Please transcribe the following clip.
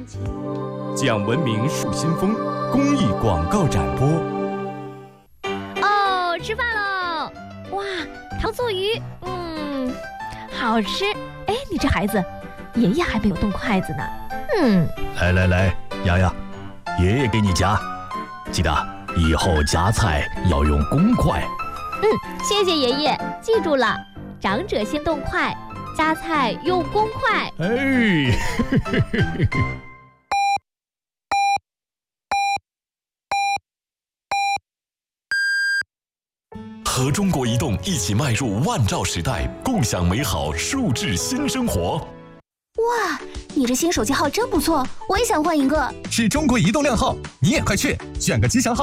讲文明树新风公益广告展播。 哦，吃饭喽！哇，糖醋鱼，好吃。哎，你这孩子，爷爷还没有动筷子呢。 来，洋洋，爷爷给你夹，记得以后夹菜要用公筷。 谢谢爷爷，记住了，长者先动筷，夹菜用公筷。 和中国移动一起迈入万兆时代，共享美好数字新生活。 哇，你这新手机号真不错，我也想换一个。 是中国移动靓号，你也快去选个吉祥号。